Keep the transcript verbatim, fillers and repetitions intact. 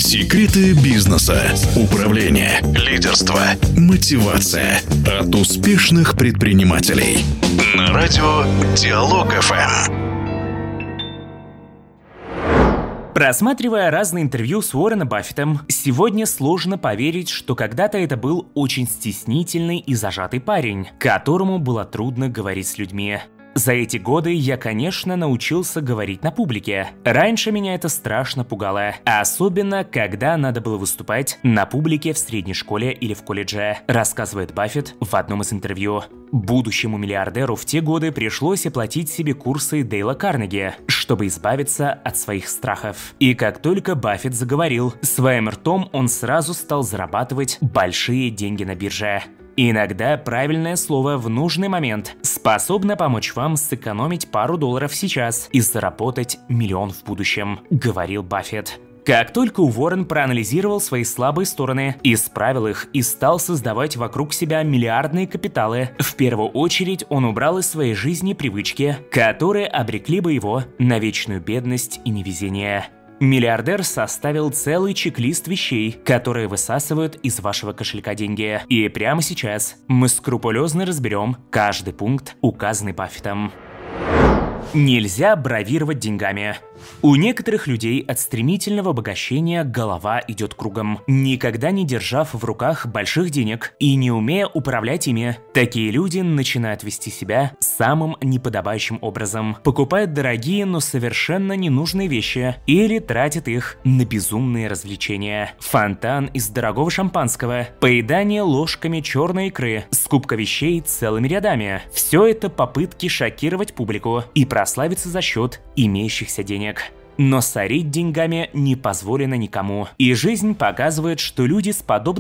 Секреты бизнеса, управления, лидерства, мотивация от успешных предпринимателей. На радио Диалог эф эм. Просматривая разные интервью с Уорреном Баффетом, сегодня сложно поверить, что когда-то это был очень стеснительный и зажатый парень, которому было трудно говорить с людьми. За эти годы я, конечно, научился говорить на публике. Раньше меня это страшно пугало, особенно когда надо было выступать на публике в средней школе или в колледже, рассказывает Баффет в одном из интервью. Будущему миллиардеру в те годы пришлось оплатить себе курсы Дейла Карнеги, чтобы избавиться от своих страхов. И как только Баффет заговорил, своим ртом он сразу стал зарабатывать большие деньги на бирже. Иногда правильное слово в нужный момент способно помочь вам сэкономить пару долларов сейчас и заработать миллион в будущем, говорил Баффет. Как только Уоррен проанализировал свои слабые стороны, исправил их и стал создавать вокруг себя миллиардные капиталы, в первую очередь он убрал из своей жизни привычки, которые обрекли бы его на вечную бедность и невезение. Миллиардер составил целый чек-лист вещей, которые высасывают из вашего кошелька деньги. И прямо сейчас мы скрупулезно разберем каждый пункт, указанный Баффетом. Нельзя бравировать деньгами. У некоторых людей от стремительного обогащения голова идет кругом, никогда не держав в руках больших денег и не умея управлять ими. Такие люди начинают вести себя самым неподобающим образом, покупают дорогие, но совершенно ненужные вещи или тратят их на безумные развлечения. Фонтан из дорогого шампанского, поедание ложками черной икры, скупка вещей целыми рядами – все это попытки шокировать публику и прославиться за счет имеющихся денег. Но сорить деньгами не позволено никому. И жизнь показывает, что люди с подобным